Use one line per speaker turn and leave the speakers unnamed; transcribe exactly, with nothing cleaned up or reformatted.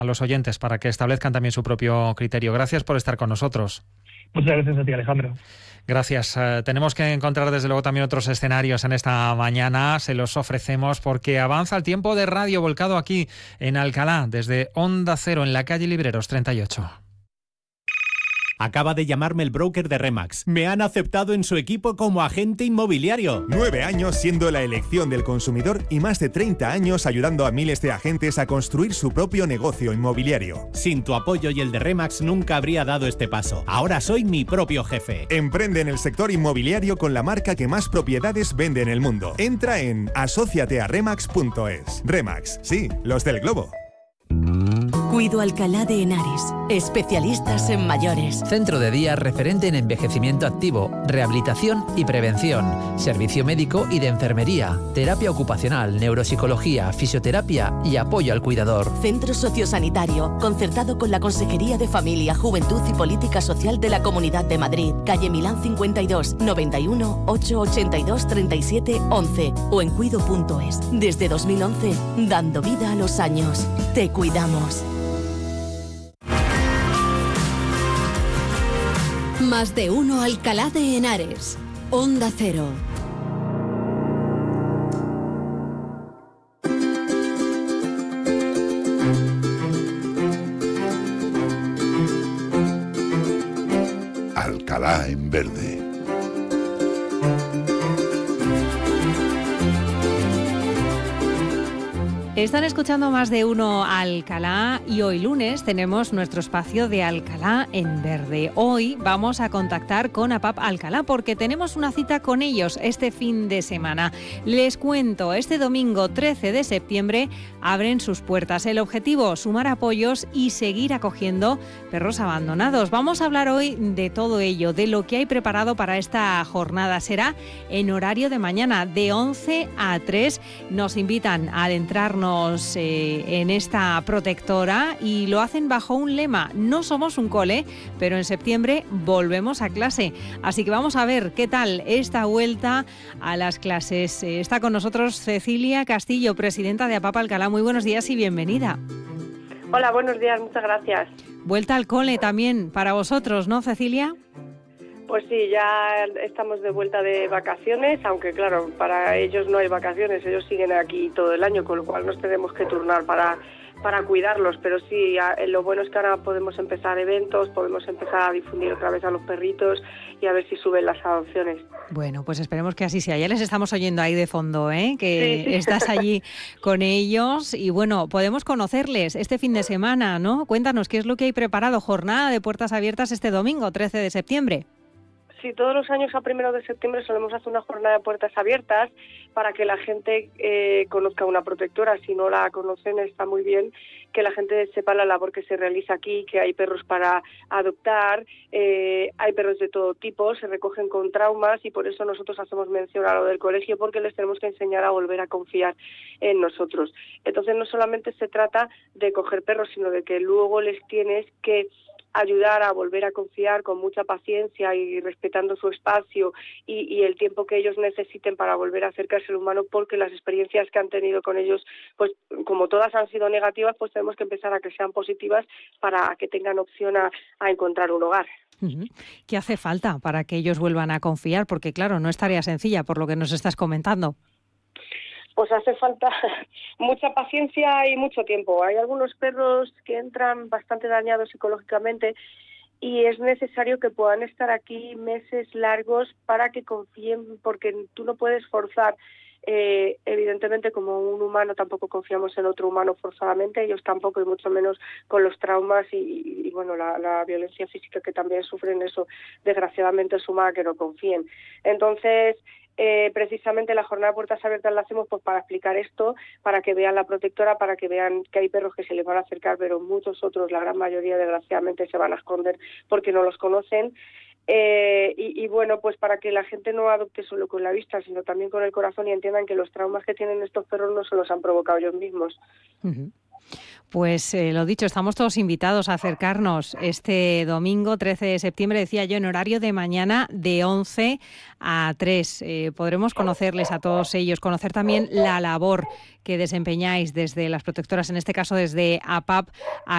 a los oyentes para que establezcan también su propio criterio. Gracias por estar con nosotros.
Muchas gracias a ti, Alejandro.
Gracias. Uh, tenemos que encontrar desde luego también otros escenarios en esta mañana. Se los ofrecemos porque avanza el tiempo de radio volcado aquí en Alcalá, desde Onda Cero, en la calle Libreros treinta y ocho.
Acaba de llamarme el broker de Remax. Me han aceptado en su equipo como agente inmobiliario.
Nueve años siendo la elección del consumidor y más de treinta años ayudando a miles de agentes a construir su propio negocio inmobiliario.
Sin tu apoyo y el de Remax nunca habría dado este paso. Ahora soy mi propio jefe.
Emprende en el sector inmobiliario con la marca que más propiedades vende en el mundo. Entra en asociate a remax punto es. Remax, sí, los del globo.
Cuido Alcalá de Henares, especialistas en mayores.
Centro de día referente en envejecimiento activo, rehabilitación y prevención, servicio médico y de enfermería, terapia ocupacional, neuropsicología, fisioterapia y apoyo al cuidador.
Centro sociosanitario, concertado con la Consejería de Familia, Juventud y Política Social de la Comunidad de Madrid, calle Milán cincuenta y dos, noventa y uno, ochocientos ochenta y dos, treinta y siete, once o en cuido punto es. Desde dos mil once, dando vida a los años. Te cuidamos.
Más de uno Alcalá de Henares. Onda Cero.
Alcalá en verde.
Están escuchando Más de uno Alcalá y hoy lunes tenemos nuestro espacio de Alcalá en verde. Hoy vamos a contactar con APAP Alcalá porque tenemos una cita con ellos este fin de semana. Les cuento, este domingo trece de septiembre abren sus puertas. El objetivo, sumar apoyos y seguir acogiendo perros abandonados. Vamos a hablar hoy de todo ello, de lo que hay preparado para esta jornada. Será en horario de mañana, de once a tres. Nos invitan a adentrarnos Eh, en esta protectora y lo hacen bajo un lema: no somos un cole, pero en septiembre volvemos a clase. Así que vamos a ver qué tal esta vuelta a las clases. Eh, está con nosotros Cecilia Castillo, presidenta de APAP Alcalá. Muy buenos días y bienvenida.
Hola, buenos días, muchas gracias.
Vuelta al cole también para vosotros, ¿no, Cecilia?
Pues sí, ya estamos de vuelta de vacaciones, aunque claro, para ellos no hay vacaciones, ellos siguen aquí todo el año, con lo cual nos tenemos que turnar para, para cuidarlos, pero sí, lo bueno es que ahora podemos empezar eventos, podemos empezar a difundir otra vez a los perritos y a ver si suben las adopciones.
Bueno, pues esperemos que así sea. Ya les estamos oyendo ahí de fondo, ¿eh? Que
sí.
Estás allí con ellos y bueno, podemos conocerles este fin de semana, ¿no? Cuéntanos, ¿qué es lo que hay preparado? Jornada de puertas abiertas este domingo, trece de septiembre.
Sí, todos los años a primero de septiembre solemos hacer una jornada de puertas abiertas para que la gente eh, conozca una protectora. Si no la conocen, está muy bien que la gente sepa la labor que se realiza aquí, que hay perros para adoptar, eh, hay perros de todo tipo, se recogen con traumas y por eso nosotros hacemos mención a lo del colegio, porque les tenemos que enseñar a volver a confiar en nosotros. Entonces no solamente se trata de coger perros, sino de que luego les tienes que ayudar a volver a confiar con mucha paciencia y respetando su espacio y, y el tiempo que ellos necesiten para volver a acercarse al humano, porque las experiencias que han tenido con ellos, pues como todas han sido negativas, pues tenemos que empezar a que sean positivas para que tengan opción a, a encontrar un hogar.
¿Qué hace falta para que ellos vuelvan a confiar? Porque claro, no es tarea sencilla por lo que nos estás comentando.
Pues hace falta mucha paciencia y mucho tiempo. Hay algunos perros que entran bastante dañados psicológicamente y es necesario que puedan estar aquí meses largos para que confíen, porque tú no puedes forzar. Eh, evidentemente, como un humano tampoco confiamos en otro humano forzadamente, ellos tampoco, y mucho menos con los traumas y, y, y bueno, la, la violencia física que también sufren, eso desgraciadamente suma que no confíen. Entonces, Eh, precisamente la jornada de puertas abiertas la hacemos pues para explicar esto, para que vean la protectora, para que vean que hay perros que se les van a acercar, pero muchos otros, la gran mayoría desgraciadamente, se van a esconder porque no los conocen. Eh, y, y bueno, pues para que la gente no adopte solo con la vista, sino también con el corazón, y entiendan que los traumas que tienen estos perros no se los han provocado ellos mismos.
Uh-huh. Pues eh, lo dicho, estamos todos invitados a acercarnos este domingo trece de septiembre, decía yo, en horario de mañana de once a tres. Eh, podremos conocerles a todos ellos, conocer también la labor que desempeñáis desde las protectoras, en este caso desde APAP